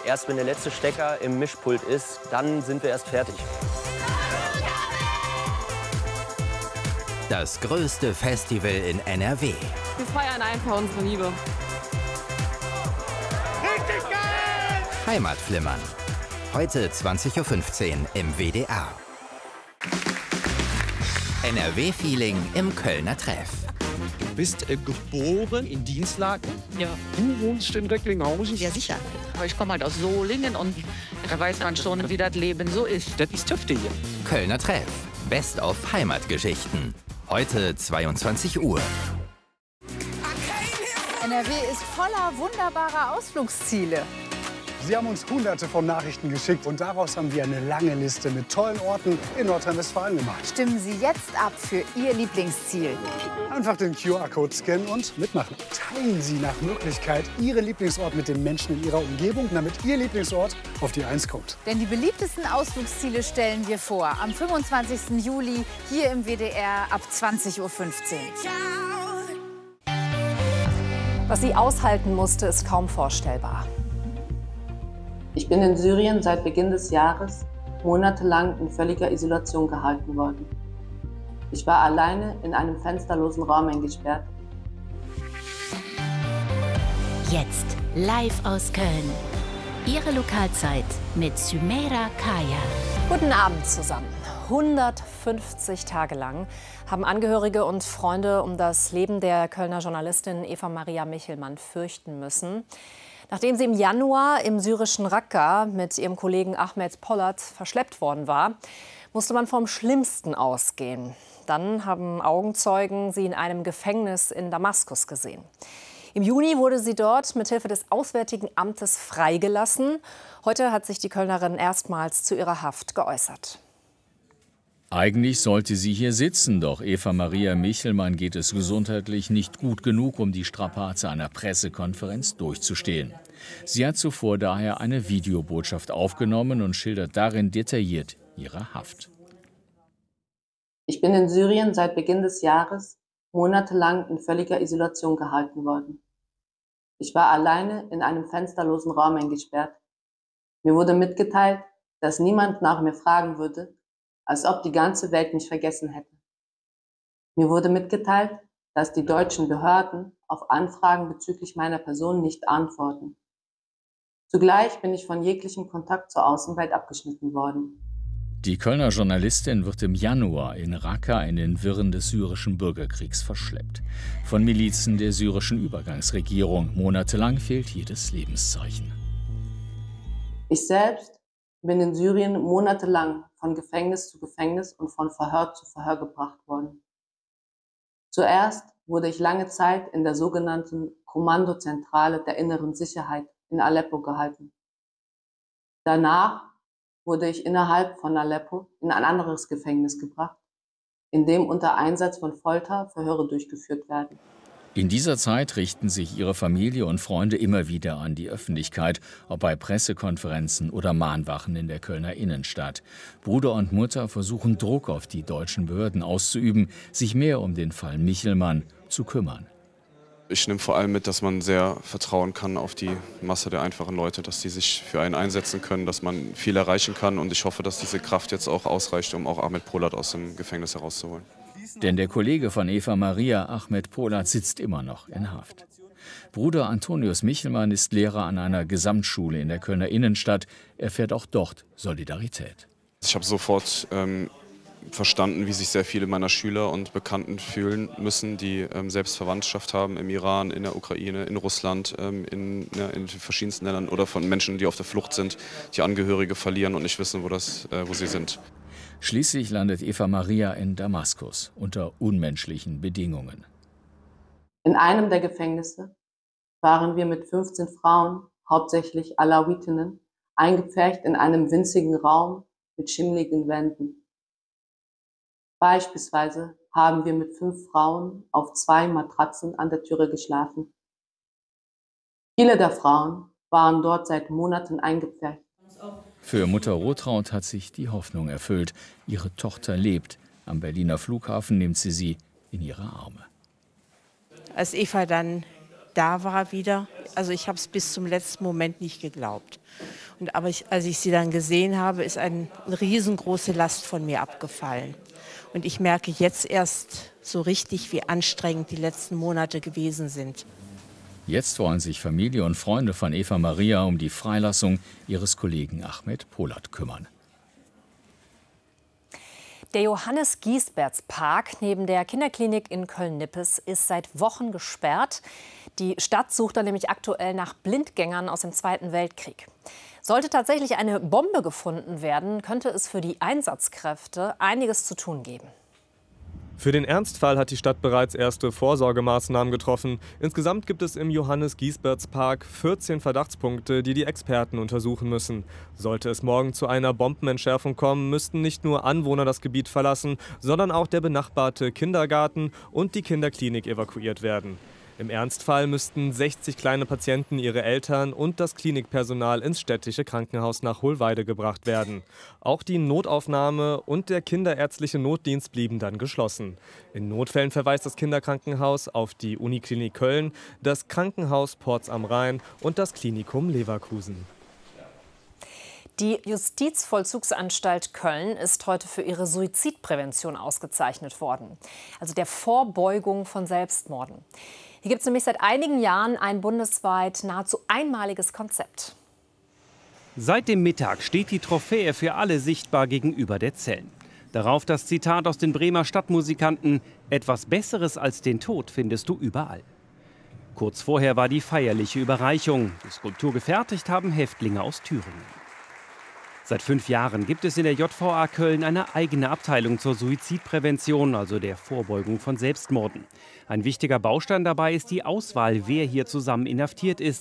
Erst wenn der letzte Stecker im Mischpult ist, dann sind wir erst fertig. Das größte Festival in NRW. Wir feiern einfach unsere Liebe. Richtig geil! Heimatflimmern. Heute 20:15 Uhr im WDR. NRW-Feeling im Kölner Treff. Du bist geboren in Dinslaken? Ja. Du wohnst in Recklinghausen? Ja, sicher. Aber ich komme halt aus Solingen und da weiß man schon, wie das Leben so ist. Das ist Töfte hier. Kölner Treff. Best of Heimatgeschichten. Heute 22 Uhr. NRW ist voller wunderbarer Ausflugsziele. Sie haben uns Hunderte von Nachrichten geschickt und daraus haben wir eine lange Liste mit tollen Orten in Nordrhein-Westfalen gemacht. Stimmen Sie jetzt ab für Ihr Lieblingsziel. Einfach den QR-Code scannen und mitmachen. Teilen Sie nach Möglichkeit Ihren Lieblingsort mit den Menschen in Ihrer Umgebung, damit Ihr Lieblingsort auf die 1 kommt. Denn die beliebtesten Ausflugsziele stellen wir vor. Am 25. Juli hier im WDR ab 20:15 Uhr. Was sie aushalten musste, ist kaum vorstellbar. Ich bin in Syrien seit Beginn des Jahres monatelang in völliger Isolation gehalten worden. Ich war alleine in einem fensterlosen Raum eingesperrt. Jetzt live aus Köln. Ihre Lokalzeit mit Sümeira Kaya. Guten Abend zusammen. 150 Tage lang haben Angehörige und Freunde um das Leben der Kölner Journalistin Eva Maria Michelmann fürchten müssen. Nachdem sie im Januar im syrischen Raqqa mit ihrem Kollegen Ahmet Polat verschleppt worden war, musste man vom Schlimmsten ausgehen. Dann haben Augenzeugen sie in einem Gefängnis in Damaskus gesehen. Im Juni wurde sie dort mithilfe des Auswärtigen Amtes freigelassen. Heute hat sich die Kölnerin erstmals zu ihrer Haft geäußert. Eigentlich sollte sie hier sitzen, doch Eva Maria Michelmann geht es gesundheitlich nicht gut genug, um die Strapaze einer Pressekonferenz durchzustehen. Sie hat zuvor daher eine Videobotschaft aufgenommen und schildert darin detailliert ihre Haft. Ich bin in Syrien seit Beginn des Jahres monatelang in völliger Isolation gehalten worden. Ich war alleine in einem fensterlosen Raum eingesperrt. Mir wurde mitgeteilt, dass niemand nach mir fragen würde, als ob die ganze Welt mich vergessen hätte. Mir wurde mitgeteilt, dass die deutschen Behörden auf Anfragen bezüglich meiner Person nicht antworten. Zugleich bin ich von jeglichem Kontakt zur Außenwelt abgeschnitten worden. Die Kölner Journalistin wird im Januar in Raqqa in den Wirren des syrischen Bürgerkriegs verschleppt. Von Milizen der syrischen Übergangsregierung. Monatelang fehlt jedes Lebenszeichen. Ich selbst bin in Syrien monatelang von Gefängnis zu Gefängnis und von Verhör zu Verhör gebracht worden. Zuerst wurde ich lange Zeit in der sogenannten Kommandozentrale der inneren Sicherheit in Aleppo gehalten. Danach wurde ich innerhalb von Aleppo in ein anderes Gefängnis gebracht, in dem unter Einsatz von Folter Verhöre durchgeführt werden. In dieser Zeit richten sich ihre Familie und Freunde immer wieder an die Öffentlichkeit, ob bei Pressekonferenzen oder Mahnwachen in der Kölner Innenstadt. Bruder und Mutter versuchen Druck auf die deutschen Behörden auszuüben, sich mehr um den Fall Michelmann zu kümmern. Ich nehme vor allem mit, dass man sehr vertrauen kann auf die Masse der einfachen Leute, dass die sich für einen einsetzen können, dass man viel erreichen kann. Und ich hoffe, dass diese Kraft jetzt auch ausreicht, um auch Ahmet Polat aus dem Gefängnis herauszuholen. Denn der Kollege von Eva Maria, Ahmet Polat, sitzt immer noch in Haft. Bruder Antonius Michelmann ist Lehrer an einer Gesamtschule in der Kölner Innenstadt. Er fährt auch dort Solidarität. Ich habe sofort verstanden, wie sich sehr viele meiner Schüler und Bekannten fühlen müssen, die selbst Verwandtschaft haben im Iran, in der Ukraine, in Russland, in verschiedensten Ländern oder von Menschen, die auf der Flucht sind, die Angehörige verlieren und nicht wissen, wo sie sind. Schließlich landet Eva Maria in Damaskus unter unmenschlichen Bedingungen. In einem der Gefängnisse waren wir mit 15 Frauen, hauptsächlich Alawitinnen, eingepfercht in einem winzigen Raum mit schimmligen Wänden. Beispielsweise haben wir mit 5 Frauen auf 2 Matratzen an der Türe geschlafen. Viele der Frauen waren dort seit Monaten eingepfercht. Für Mutter Rotraud hat sich die Hoffnung erfüllt. Ihre Tochter lebt. Am Berliner Flughafen nimmt sie in ihre Arme. Als Eva dann da war wieder, also ich habe es bis zum letzten Moment nicht geglaubt. Aber als ich sie dann gesehen habe, ist eine riesengroße Last von mir abgefallen. Und ich merke jetzt erst so richtig, wie anstrengend die letzten Monate gewesen sind. Jetzt wollen sich Familie und Freunde von Eva Maria um die Freilassung ihres Kollegen Ahmed Polat kümmern. Der Johannes-Giesberts-Park neben der Kinderklinik in Köln-Nippes ist seit Wochen gesperrt. Die Stadt sucht da nämlich aktuell nach Blindgängern aus dem Zweiten Weltkrieg. Sollte tatsächlich eine Bombe gefunden werden, könnte es für die Einsatzkräfte einiges zu tun geben. Für den Ernstfall hat die Stadt bereits erste Vorsorgemaßnahmen getroffen. Insgesamt gibt es im Johannes-Giesberts-Park 14 Verdachtspunkte, die die Experten untersuchen müssen. Sollte es morgen zu einer Bombenentschärfung kommen, müssten nicht nur Anwohner das Gebiet verlassen, sondern auch der benachbarte Kindergarten und die Kinderklinik evakuiert werden. Im Ernstfall müssten 60 kleine Patienten, ihre Eltern und das Klinikpersonal ins städtische Krankenhaus nach Hohlweide gebracht werden. Auch die Notaufnahme und der kinderärztliche Notdienst blieben dann geschlossen. In Notfällen verweist das Kinderkrankenhaus auf die Uniklinik Köln, das Krankenhaus Porz am Rhein und das Klinikum Leverkusen. Die Justizvollzugsanstalt Köln ist heute für ihre Suizidprävention ausgezeichnet worden, also der Vorbeugung von Selbstmorden. Hier gibt es nämlich seit einigen Jahren ein bundesweit nahezu einmaliges Konzept. Seit dem Mittag steht die Trophäe für alle sichtbar gegenüber der Zellen. Darauf das Zitat aus den Bremer Stadtmusikanten: Etwas Besseres als den Tod findest du überall. Kurz vorher war die feierliche Überreichung. Die Skulptur gefertigt haben Häftlinge aus Thüringen. Seit 5 Jahren gibt es in der JVA Köln eine eigene Abteilung zur Suizidprävention, also der Vorbeugung von Selbstmorden. Ein wichtiger Baustein dabei ist die Auswahl, wer hier zusammen inhaftiert ist.